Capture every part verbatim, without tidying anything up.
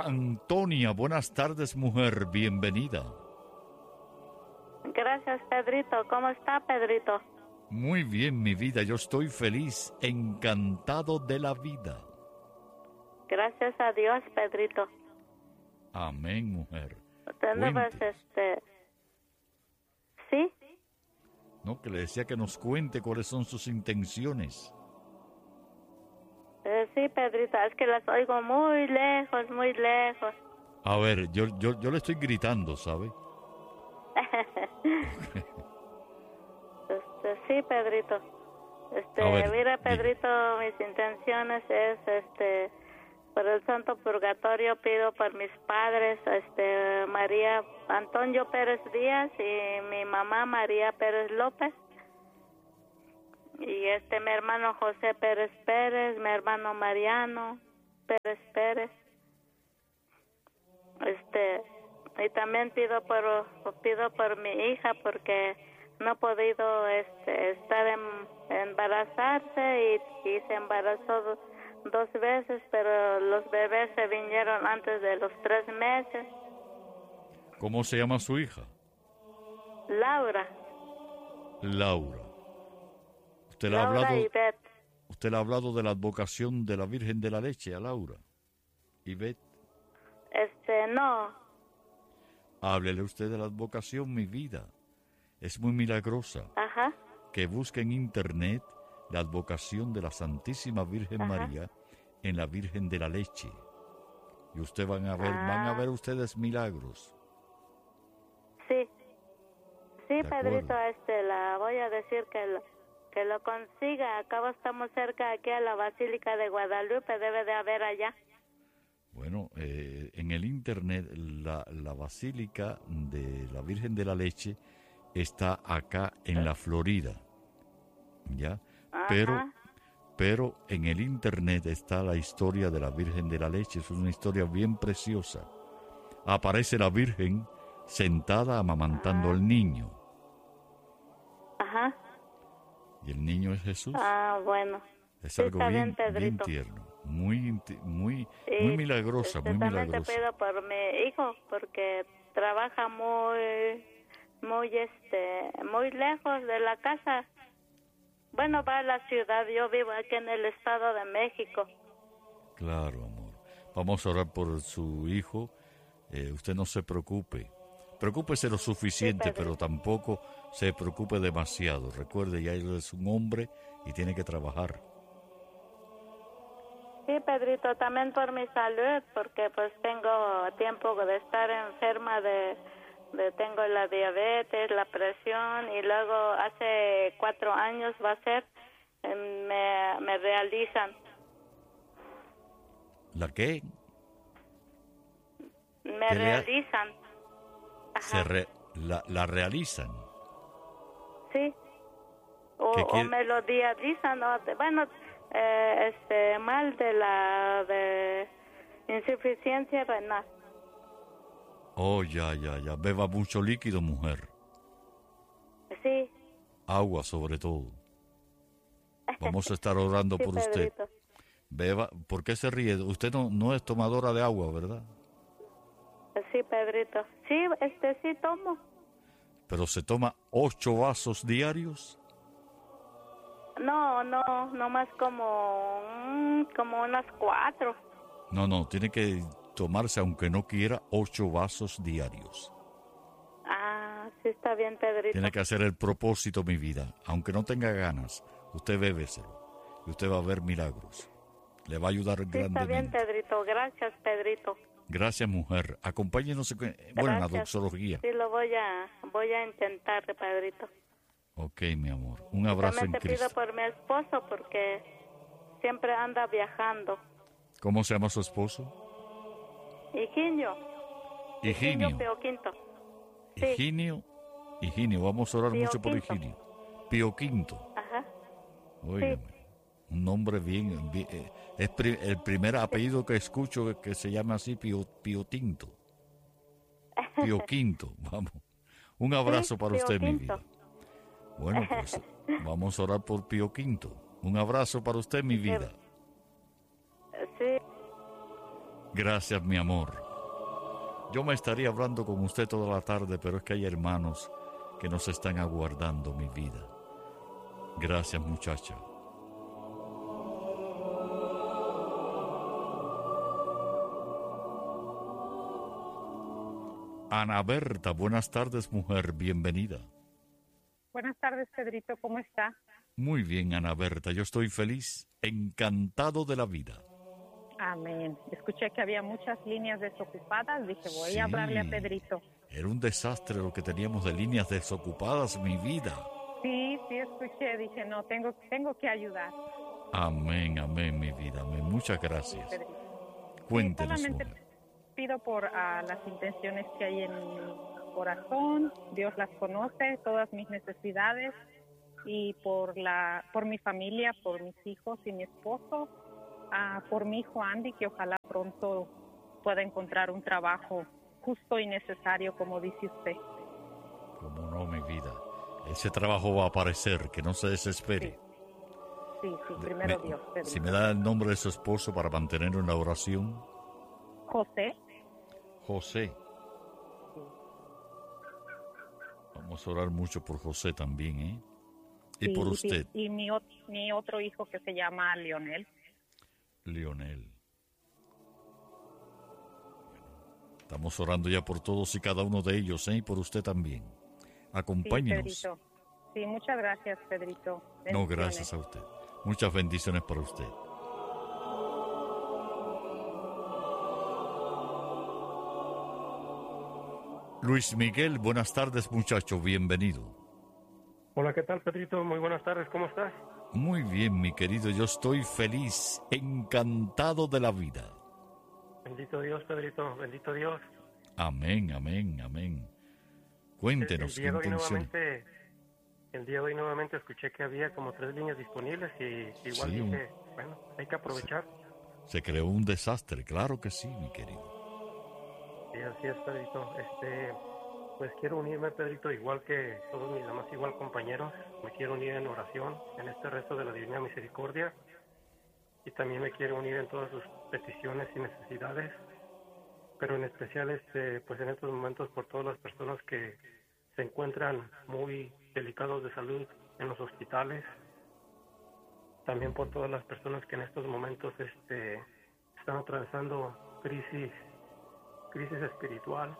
Antonia. Buenas tardes, mujer. Bienvenida. Gracias, Pedrito. ¿Cómo está, Pedrito? Muy bien, mi vida. Yo estoy feliz, encantado de la vida. Gracias a Dios, Pedrito. Amén, mujer. Usted no va, este... ¿Sí? No, que le decía que nos cuente cuáles son sus intenciones. Eh, sí, Pedrito, es que las oigo muy lejos, muy lejos. A ver, yo, yo, yo le estoy gritando, ¿sabe? este, sí, Pedrito. Este, ver, mira, Pedrito, diga. mis intenciones es, este, por el Santo Purgatorio pido por mis padres, este, María Antonio Pérez Díaz y mi mamá María Pérez López. Y este, mi hermano José Pérez Pérez, mi hermano Mariano Pérez Pérez. Este, y también pido por, pido por mi hija porque no ha podido, este, estar en, embarazarse y, y se embarazó do, dos veces, pero los bebés se vinieron antes de los tres meses. ¿Cómo se llama su hija? Laura. Laura. Usted le ha Laura hablado, Ivette. usted le ha hablado de la advocación de la Virgen de la Leche a Laura. Ivette. Este, no. Háblele usted de la advocación, mi vida. Es muy milagrosa. Ajá. Que busque en internet la advocación de la Santísima Virgen Ajá. María en la Virgen de la Leche. Y usted van a ver, Ah. van a ver ustedes milagros. Sí. Sí, De Pedrito, acuerdo. este, la voy a decir que lo, que lo consiga. Acabo estamos cerca aquí a la Basílica de Guadalupe, debe de haber allá. Bueno, eh, en el internet la, la Basílica de la Virgen de la Leche está acá en la Florida, ¿ya? Ajá. Pero, pero en el internet está la historia de la Virgen de la Leche. Es una historia bien preciosa. Aparece la Virgen sentada amamantando Ajá. al niño. Ajá. Y el niño es Jesús. Ah, bueno. Es Sí, algo está bien, bien, bien Pedrito. tierno, muy, inti- muy, Y, muy milagrosa, este, muy también milagrosa. te pido por mi hijo porque trabaja muy, muy, este, muy lejos de la casa. Bueno, va a la ciudad. Yo vivo aquí en el Estado de México. Claro, amor. Vamos a orar por su hijo. Eh, usted no se preocupe. Preocúpese lo suficiente, Sí, Pedro. pero tampoco se preocupe demasiado. Recuerde, ya él es un hombre y tiene que trabajar. Sí, Pedrito, también por mi salud, porque pues tengo tiempo de estar enferma de, de tengo la diabetes, la presión, y luego hace cuatro años va a ser, eh, me, me realizan. ¿La qué? Me ¿Qué le ha- realizan. Se Ajá. re- la, la realizan. Sí. O, ¿Qué o quiere? me lo dializan, o de- bueno, eh, este, mal de la, de insuficiencia renal. Oh, ya, ya, ya. Beba mucho líquido, mujer. Sí. Agua, sobre todo. Vamos a estar orando Sí, por usted. Pedrito. Beba. ¿Por qué se ríe? Usted no, no es tomadora de agua, ¿verdad? Sí, Pedrito. Sí, este sí tomo. Pero se toma ocho vasos diarios. No, no, no más como, mm, como unas cuatro. No, no, tiene que tomarse, aunque no quiera, ocho vasos diarios. Ah, sí está bien, Pedrito. Tiene que hacer el propósito, mi vida. Aunque no tenga ganas, usted bébeselo. Y usted va a ver milagros. Le va a ayudar Sí está bien, grandemente. Pedrito. Gracias, Pedrito. Gracias, mujer. Acompáñenos, en- bueno, en la Gracias. doxología. Sí, lo voy a, voy a intentar, Pedrito. Ok, mi amor. Un abrazo en También te pido Cristo. por mi esposo porque siempre anda viajando. ¿Cómo se llama su esposo? Higinio. Higinio. Pio Quinto. Sí. Higinio. Higinio. Vamos a orar Pío mucho por Quinto. Higinio. Pío Quinto. Ajá. Óigame. Un nombre bien... bien eh, es pri- el primer apellido que escucho que se llama así, Pío, Pío Tinto. Pío Quinto. Vamos. Un abrazo Sí, para Pío usted, mi Quinto. vida. Bueno, pues vamos a orar por Pío Quinto. Un abrazo para usted, mi vida. Sí. Gracias, mi amor. Yo me estaría hablando con usted toda la tarde, pero es que hay hermanos que nos están aguardando, mi vida. Gracias, muchacha. Ana Berta, buenas tardes, mujer, bienvenida. Buenas tardes, Pedrito, ¿cómo está? Muy bien, Ana Berta, yo estoy feliz, encantado de la vida. Amén. Escuché que había muchas líneas desocupadas, dije, voy Sí, a hablarle a Pedrito. Era un desastre lo que teníamos de líneas desocupadas, mi vida. Sí, sí, escuché, dije, no, tengo, tengo que ayudar. Amén, amén, mi vida, amén. Muchas gracias. Sí, Pedrito. Cuéntenos, Sí, solamente mujer. pido por uh, las intenciones que hay en mi corazón, Dios las conoce, todas mis necesidades, y por la, por mi familia, por mis hijos y mi esposo, uh, por mi hijo Andy, que ojalá pronto pueda encontrar un trabajo justo y necesario, como dice usted. Como no, mi vida. Ese trabajo va a aparecer, que no se desespere. Sí, sí, sí, primero Me- Dios. Pedrito. Si me da el nombre de su esposo para mantenerlo en la oración. José. José. Vamos a orar mucho por José también, ¿eh? Y Sí, por sí, usted, y mi, ot- mi otro hijo que se llama Leonel. Leonel. Estamos orando ya por todos y cada uno de ellos, ¿eh? Y por usted también. Sí, Acompáñenos. Pedrito. Sí, muchas gracias, Pedrito. No, Bendiciones. gracias a usted. Muchas bendiciones para usted. Luis Miguel, buenas tardes, muchacho, bienvenido. Hola, ¿qué tal, Pedrito? Muy buenas tardes, ¿cómo estás? Muy bien, mi querido, yo estoy feliz, encantado de la vida. Bendito Dios, Pedrito, bendito Dios. Amén, amén, amén. El, Cuéntenos el qué día de hoy intenciones. nuevamente, el día de hoy nuevamente escuché que había como tres líneas disponibles y igual Sí, un- dije, bueno, hay que aprovechar. Se creó un desastre, claro que sí, mi querido. Y así es, Pedrito. Este, pues quiero unirme, Pedrito, igual que todos mis demás igual compañeros. Me quiero unir en oración en este resto de la Divina Misericordia. Y también me quiero unir en todas sus peticiones y necesidades. Pero en especial, este, pues en estos momentos por todas las personas que se encuentran muy delicados de salud en los hospitales. También por todas las personas que en estos momentos, este, están atravesando crisis, crisis espiritual.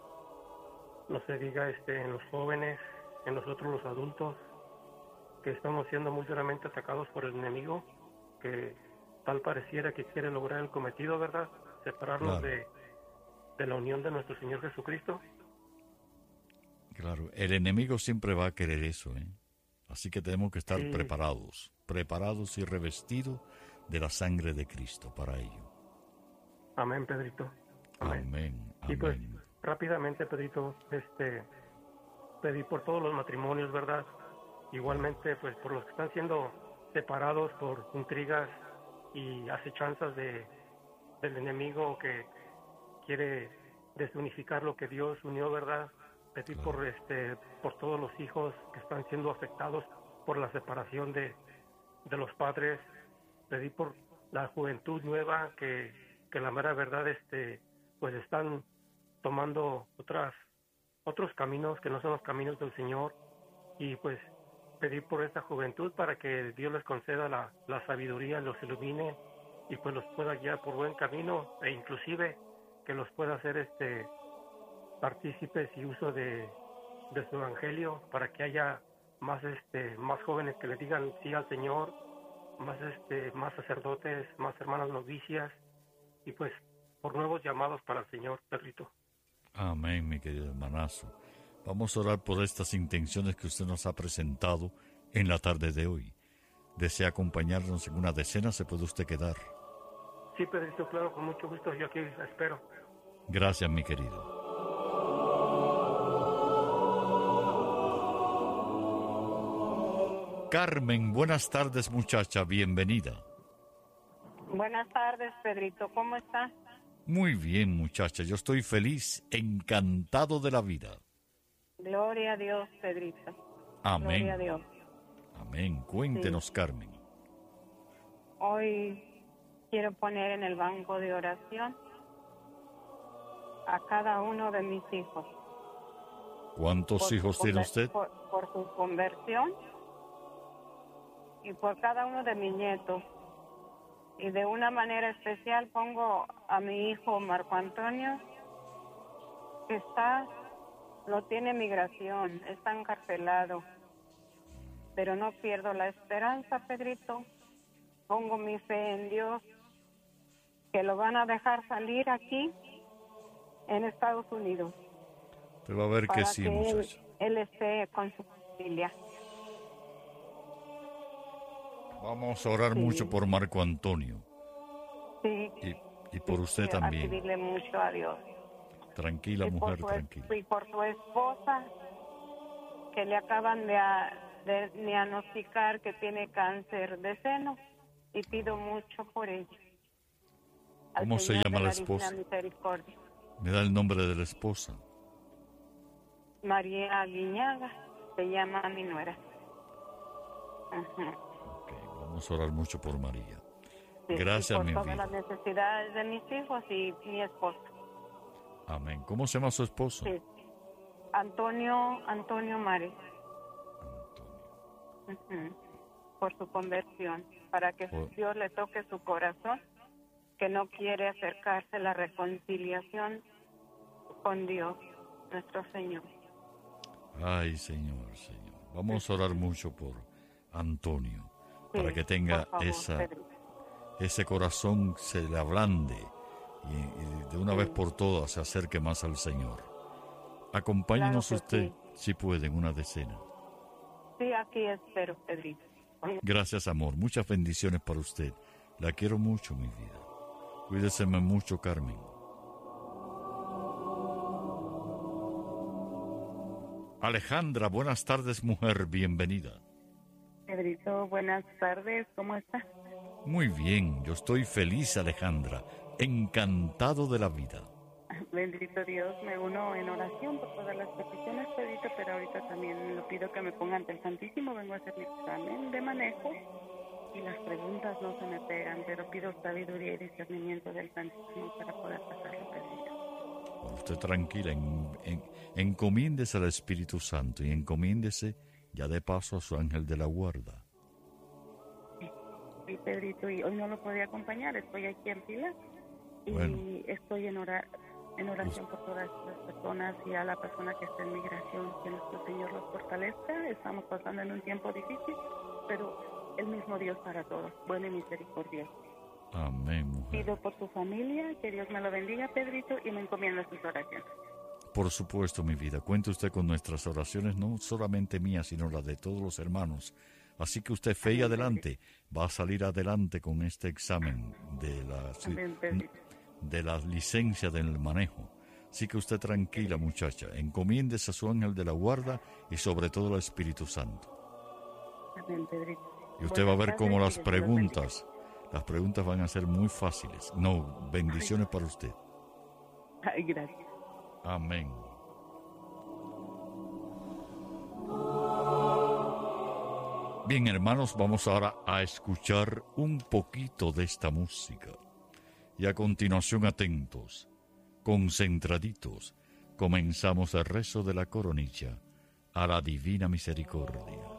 No se diga, este, en los jóvenes, en nosotros los adultos, que estamos siendo muy duramente atacados por el enemigo, que tal pareciera que quiere lograr el cometido, ¿verdad? Separarnos Claro. de, de la unión de nuestro Señor Jesucristo. Claro, el enemigo siempre va a querer eso, ¿eh? Así que tenemos que estar Sí. preparados, preparados y revestidos de la sangre de Cristo para ello. Amén, Pedrito. Amén. Amén, Y pues amén. rápidamente, Pedrito, este, pedí por todos los matrimonios, ¿verdad? Igualmente, pues por los que están siendo separados por intrigas y acechanzas de, del enemigo que quiere desunificar lo que Dios unió, ¿verdad? Pedí Claro. por este, por todos los hijos que están siendo afectados por la separación de, de los padres. Pedí por la juventud nueva que, que la mera verdad, este, pues están tomando otras, otros caminos que no son los caminos del Señor. Y pues pedí por esta juventud para que Dios les conceda la, la sabiduría, los ilumine y pues los pueda guiar por buen camino, e inclusive que los pueda hacer este partícipes y uso de, de su evangelio, para que haya más este más jóvenes que le digan sí al Señor, más este más sacerdotes, más hermanas novicias y pues por nuevos llamados para el Señor, Pedrito. Amén, mi querido hermanazo. Vamos a orar por estas intenciones que usted nos ha presentado en la tarde de hoy. ¿Desea acompañarnos en una decena? ¿Se puede usted quedar? Sí, Pedrito, claro, con mucho gusto, yo aquí espero. Gracias, mi querido. Carmen, buenas tardes, muchacha, bienvenida. Buenas tardes, Pedrito, ¿cómo estás? Muy bien, muchacha, yo estoy feliz, encantado de la vida. Gloria a Dios, Pedrito. Amén. Gloria a Dios. Amén. Cuéntenos, Carmen. Hoy quiero poner en el banco de oración a cada uno de mis hijos. ¿Cuántos Por hijos su tiene conver- usted? Por, por su conversión y por cada uno de mis nietos. Y de una manera especial pongo a mi hijo Marco Antonio, que está, no tiene migración, está encarcelado. Pero no pierdo la esperanza, Pedrito. Pongo mi fe en Dios, que lo van a dejar salir aquí en Estados Unidos. Te va a ver que Para sí, que él, muchacha. él esté con su familia. Vamos a orar Sí. mucho por Marco Antonio. Sí. Y, y por Sí, usted sí, a también. pedirle mucho a Dios. Tranquila, y por mujer, su, tranquila. Y por su esposa, que le acaban de, a- de diagnosticar que tiene cáncer de seno, y pido mucho por ella. Al ¿Cómo se Señor llama de la Divina esposa? Misericordia. Me da el nombre de la esposa. María Guiñaga, se llama mi nuera. Ajá. Ok, vamos a orar mucho por María. Sí, Gracias, y por mi todas vida. las necesidades de mis hijos y mi esposo. Amén. ¿Cómo se llama su esposo? Sí. Antonio, Antonio Mare. Antonio. Ujú. Por su conversión, para que Por- Dios le toque su corazón, que no quiere acercarse a la reconciliación con Dios, nuestro Señor. Ay, Señor, Señor. Vamos a orar mucho por Antonio, Sí, para que tenga por favor, esa, Pedro. ese corazón se le ablande y, y de una Sí. vez por todas se acerque más al Señor. Acompáñenos Claro que usted, sí. si puede, en una decena. Sí, aquí espero, Pedrito. Gracias, amor. Muchas bendiciones para usted. La quiero mucho, mi vida. Cuídese mucho, Carmen. Alejandra, buenas tardes, mujer. Bienvenida. Pedrito, buenas tardes, ¿cómo está? Muy bien, yo estoy feliz, Alejandra. Encantado de la vida. Bendito Dios, me uno en oración por todas las peticiones, Pedrito, pero ahorita también lo pido que me pongan ante el Santísimo. Vengo a hacer mi examen de manejo y las preguntas no se me pegan, pero pido sabiduría y discernimiento del Santísimo para poder pasarlo, Pedrito. Bueno, usted tranquila, en, en, encomiéndese al Espíritu Santo y encomiéndese ya de paso a su ángel de la guarda. Sí, Pedrito, y hoy no lo podía acompañar, estoy aquí en fila y Bueno. estoy en, ora- en oración por todas las personas y a la persona que está en migración, que nuestro Señor los fortalezca. Estamos pasando en un tiempo difícil, pero el mismo Dios para todos, bueno y misericordioso. Amén, mujer. Pido por su familia, que Dios me lo bendiga, Pedrito, y me encomiendo sus oraciones. Por supuesto, mi vida. Cuente usted con nuestras oraciones, no solamente mías, sino las de todos los hermanos. Así que usted fe y adelante, va a salir adelante con este examen de la, Amén, Pedrito. de la licencia del manejo. Así que usted tranquila, muchacha, encomiéndese a su ángel de la guarda y sobre todo al Espíritu Santo. Amén, Pedrito. Y usted va a ver Buenas cómo tardes las y Dios los bendiga. preguntas, las preguntas van a ser muy fáciles. No, bendiciones para usted. Ay, gracias. Amén. Bien, hermanos, vamos ahora a escuchar un poquito de esta música. Y a continuación, atentos, concentraditos, comenzamos el rezo de la coronilla a la Divina Misericordia.